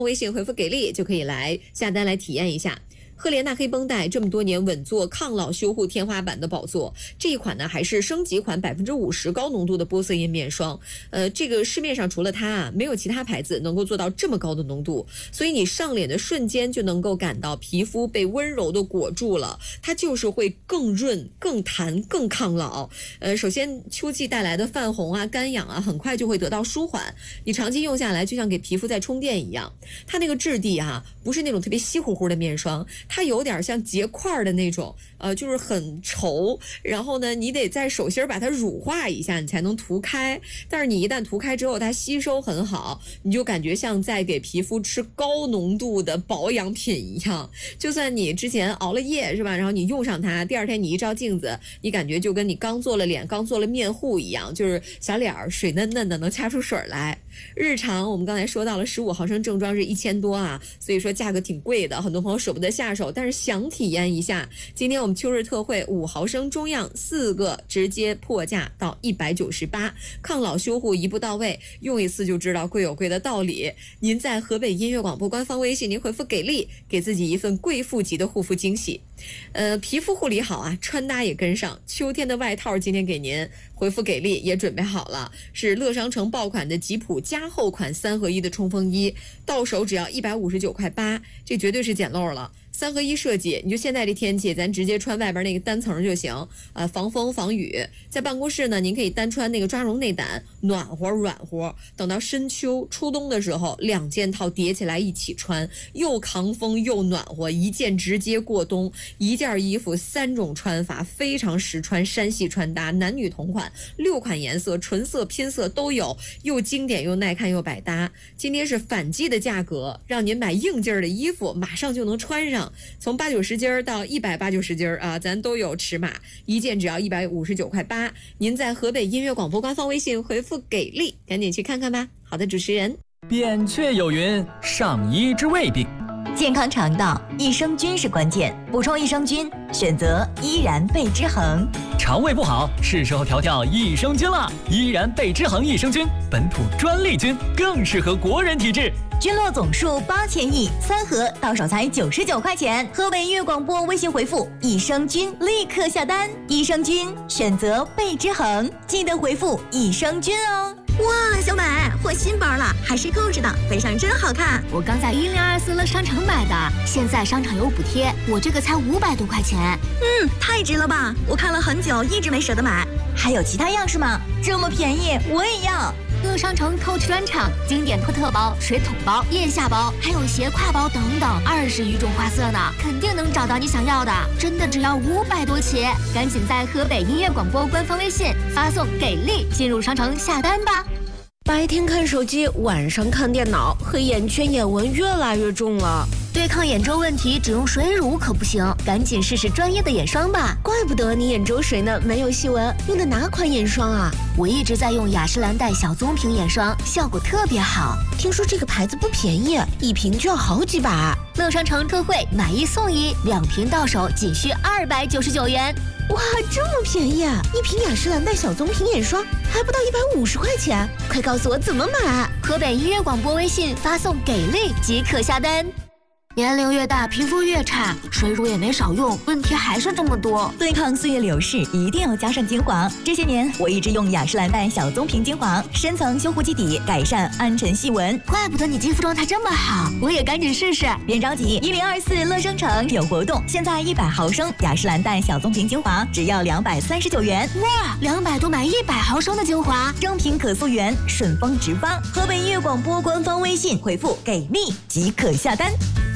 微信回复给力就可以来下单来体验一下。赫莲娜黑绷带这么多年稳坐抗老修护天花板的宝座，这一款呢还是升级款50%高浓度的玻色因面霜。这个市面上除了它啊，没有其他牌子能够做到这么高的浓度，所以你上脸的瞬间就能够感到皮肤被温柔的裹住了，它就是会更润、更弹、更抗老。首先秋季带来的泛红啊、干痒啊，很快就会得到舒缓。你长期用下来，就像给皮肤在充电一样。它那个质地啊，不是那种特别稀乎乎的面霜。它有点像结块的那种，就是很稠，然后呢，你得在手心把它乳化一下，你才能涂开。但是你一旦涂开之后，它吸收很好，你就感觉像在给皮肤吃高浓度的保养品一样。就算你之前熬了夜是吧，然后你用上它，第二天你一照镜子，你感觉就跟你刚做了脸、刚做了面护一样，就是小脸水嫩嫩的，能掐出水来。日常我们刚才说到了15毫升正装是1000多啊，所以说价格挺贵的，很多朋友舍不得下手，但是想体验一下。今天我们秋日特惠5毫升中样4个直接破价到198，抗老修护一步到位，用一次就知道贵有贵的道理。您在河北音乐广播官方微信您回复给力，给自己一份贵妇级的护肤惊喜。皮肤护理好啊，穿搭也跟上。秋天的外套今天给您回复给力也准备好了，是乐商城爆款的吉普加厚款3合1的冲锋衣，到手只要159.8块，这绝对是捡漏了。3合1设计，你就现在这天气，咱直接穿外边那个单层就行，防风防雨。在办公室呢，您可以单穿那个抓绒内胆，暖和软和。等到深秋初冬的时候，2件套叠起来一起穿，又抗风又暖和，一件直接过冬。一件衣服3种穿法，非常实穿山系穿搭，男女同款，6款颜色，纯色拼色都有，又经典又耐看又百搭。今天是反季的价格，让您买硬劲儿的衣服，马上就能穿上。从80-90斤到180-90斤啊，咱都有尺码，一件只要159.8块。您在河北音乐广播官方微信回复给力，赶紧去看看吧。好的，主持人。 扁鹊有云：上医治胃病。 健康肠道，益生菌是关键，补充益生菌，选择依然贝之恒。 肠胃不好，是时候调调益生菌了。依然贝之恒益生菌，本土专利菌，更适合国人体质。 菌落总数8000亿，3盒到手才99块钱。河北音乐广播微信回复益生菌，立刻下单。益生菌选择贝之恒，记得回复益生菌哦。 哇，小美，换新包了，还是购置的，背上真好看。 我刚在1024乐商城买的，现在商场有补贴，我这个才500多块钱。 太值了吧！我看了很久，一直没舍得买。 还有其他样式吗？这么便宜，我也要。 乐商城 Coach 专场，经典托特包、水桶包、腋下包，还有斜挎包等等，20余种花色呢，肯定能找到你想要的。真的只要500多起，赶紧在河北音乐广播官方微信发送给力，进入商城下单吧。 白天看手机，晚上看电脑，黑眼圈、眼纹越来越重了。 对抗眼周问题，只用水乳可不行，赶紧试试专业的眼霜吧。 怪不得你眼周水嫩，没有细纹，用的哪款眼霜啊？ 我一直在用雅诗兰黛小棕瓶眼霜，效果特别好。 听说这个牌子不便宜，一瓶就要好几百。 乐商城特惠，买1送1，2瓶到手仅需299元。 哇，这么便宜啊！一瓶雅诗兰黛小棕瓶眼霜还不到150块钱，快告诉我怎么买！ 河北音乐广播微信发送给力即可下单。年龄越大，皮肤越差，水乳也没少用，问题还是这么多。 对抗岁月流逝，一定要加上精华。这些年，我一直用雅诗兰黛小棕瓶精华，深层修护基底，改善暗沉细纹。 怪不得你肌肤状态这么好，我也赶紧试试。 别着急，1024乐商城有活动，现在100毫升雅诗兰黛小棕瓶精华只要239元。 哇，200多买100毫升的精华， 正品可溯源，顺丰直发。河北音乐广播官方微信回复给力即可下单。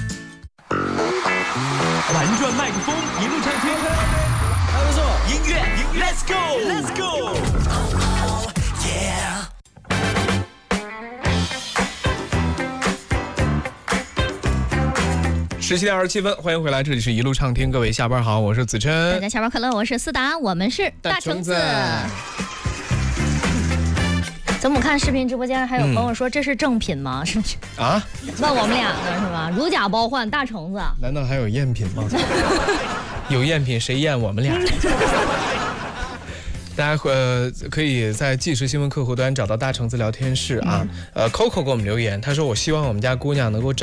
玩转麦克风，一路畅听。还不错，音乐 ，Let's go，Let's go。Yeah。17点27分，欢迎回来，这里是一路畅听，各位下班好，我是子琛。 大家下班快乐，我是思达，我们是大橙子。怎么看视频直播间还有朋友说这是正品吗？是啊？ 问我们俩呢是吧？如假包换，大橙子。 难道还有赝品吗？有赝品谁验我们俩？大家可以在即时新闻客户端找到大橙子聊天室啊。Coco 给我们留言，他说我希望我们家姑娘能够长